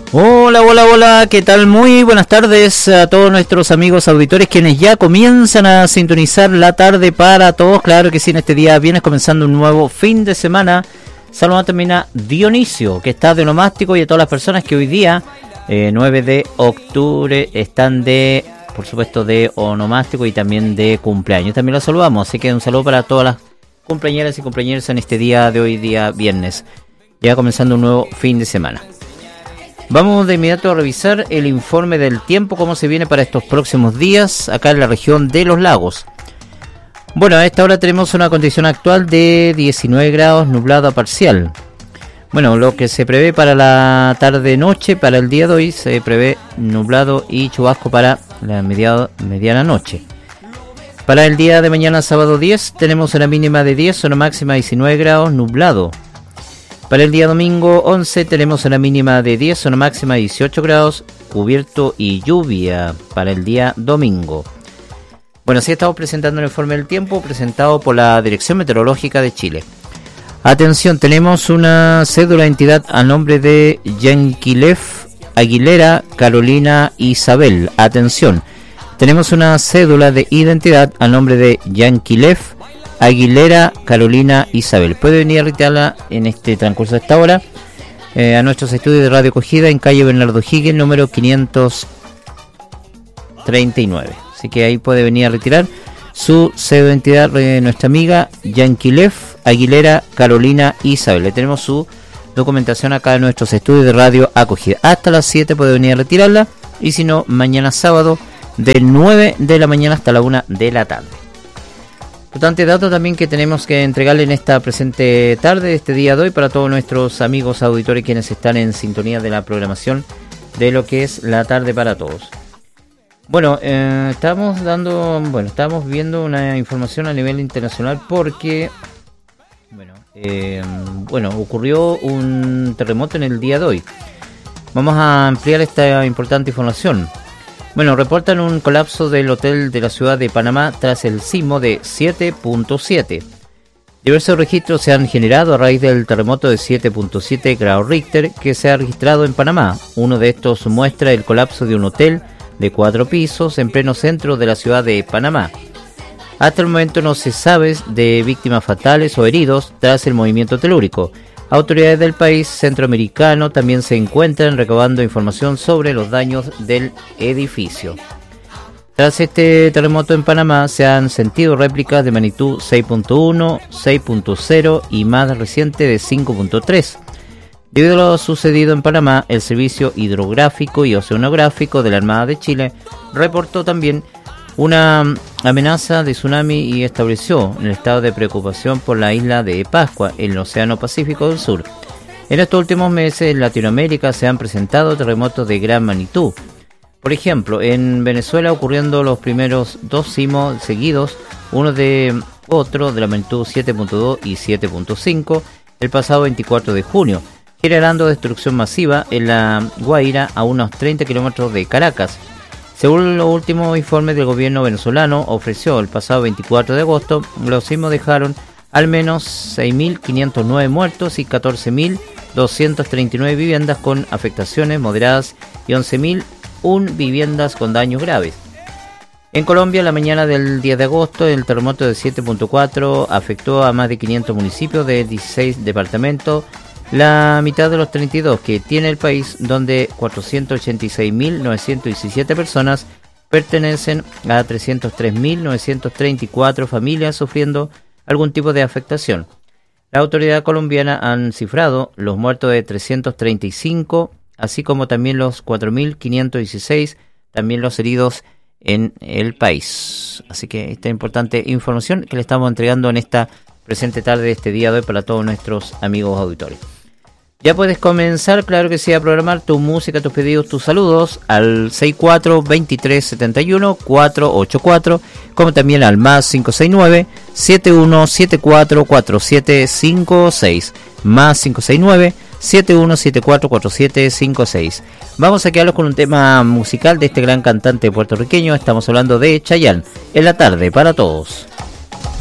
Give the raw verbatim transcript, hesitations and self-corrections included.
Hola, hola, hola, ¿qué tal? Muy buenas tardes a todos nuestros amigos auditores quienes ya comienzan a sintonizar la tarde para todos. Claro que sí, en este día vienes comenzando un nuevo fin de semana. Saludando también a Dionisio, que está de onomástico, y a todas las personas que hoy día, eh, nueve de octubre, están de, por supuesto, de onomástico y también de cumpleaños. También los saludamos, así que un saludo para todas las cumpleañeras y cumpleañeros en este día de hoy, día viernes. Ya comenzando un nuevo fin de semana. Vamos de inmediato a revisar el informe del tiempo, cómo se viene para estos próximos días acá en la región de los lagos. Bueno, a esta hora tenemos una condición actual de diecinueve grados, nublado a parcial. Bueno, lo que se prevé para la tarde-noche, para el día de hoy, se prevé nublado y chubasco para la media, mediana noche. Para el día de mañana, sábado diez, tenemos una mínima de diez, una máxima de diecinueve grados, nublado. Para el día domingo once tenemos una mínima de diez, una máxima de dieciocho grados, cubierto y lluvia para el día domingo. Bueno, así estamos presentando el informe del tiempo presentado por la Dirección Meteorológica de Chile. Atención, tenemos una cédula de entidad a nombre de Yanquilef Aguilera Carolina Isabel. Atención, tenemos una cédula de identidad a nombre de Yanquilef Aguilera Carolina Isabel. Puede venir a retirarla en este transcurso de esta hora eh, a nuestros estudios de Radio Acogida en calle Bernardo Higgins, número quinientos treinta y nueve. Así que ahí puede venir a retirar su cédula de identidad de nuestra amiga Yanquilef Aguilera Carolina Isabel. Le tenemos su documentación acá en nuestros estudios de Radio Acogida. Hasta las siete puede venir a retirarla, y si no, mañana sábado de nueve de la mañana hasta la una de la tarde. Importante dato también que tenemos que entregarle en esta presente tarde, este día de hoy, para todos nuestros amigos auditores quienes están en sintonía de la programación de lo que es la tarde para todos. Bueno, eh, estamos dando, bueno, estamos viendo una información a nivel internacional porque, bueno, eh, bueno, ocurrió un terremoto en el día de hoy. Vamos a ampliar esta importante información. Bueno, reportan un colapso del hotel de la ciudad de Panamá tras el sismo de siete punto siete. Diversos registros se han generado a raíz del terremoto de siete punto siete grados Richter que se ha registrado en Panamá. Uno de estos muestra el colapso de un hotel de cuatro pisos en pleno centro de la ciudad de Panamá. Hasta el momento no se sabe de víctimas fatales o heridos tras el movimiento telúrico. Autoridades del país centroamericano también se encuentran recabando información sobre los daños del edificio. Tras este terremoto en Panamá se han sentido réplicas de magnitud seis punto uno, seis punto cero y más reciente de cinco punto tres. Debido a lo sucedido en Panamá, el Servicio Hidrográfico y Oceanográfico de la Armada de Chile reportó también una amenaza de tsunami y estableció un estado de preocupación por la isla de Pascua, en el Océano Pacífico del Sur. En estos últimos meses en Latinoamérica se han presentado terremotos de gran magnitud. Por ejemplo, en Venezuela ocurriendo los primeros dos sismos seguidos, uno de otro de la magnitud siete punto dos y siete punto cinco, el pasado veinticuatro de junio, generando destrucción masiva en la Guaira a unos treinta kilómetros de Caracas. Según los últimos informes del gobierno venezolano ofreció el pasado veinticuatro de agosto, los sismos dejaron al menos seis mil quinientos nueve muertos y catorce mil doscientas treinta y nueve viviendas con afectaciones moderadas y once mil una viviendas con daños graves. En Colombia, la mañana del diez de agosto, el terremoto de siete punto cuatro afectó a más de quinientos municipios de dieciséis departamentos, la mitad de los treinta y dos que tiene el país, donde cuatrocientos ochenta y seis mil novecientos diecisiete personas pertenecen a trescientos tres mil novecientos treinta y cuatro familias sufriendo algún tipo de afectación. La autoridad colombiana han cifrado los muertos de trescientos treinta y cinco, así como también los cuatro mil quinientos dieciséis, también los heridos en el país. Así que esta importante información que le estamos entregando en esta presente tarde de este día de hoy para todos nuestros amigos auditores. Ya puedes comenzar, claro que sí, a programar tu música, tus pedidos, tus saludos al seis cuatro veintitrés setenta y uno cuatrocientos ochenta y cuatro, como también al más cinco seis nueve siete uno siete cuatro cuatro siete cinco seis, más cinco seis nueve siete uno siete cuatro cuatro siete cinco seis. Vamos a quedarnos con un tema musical de este gran cantante puertorriqueño. Estamos hablando de Chayanne, en la tarde para todos.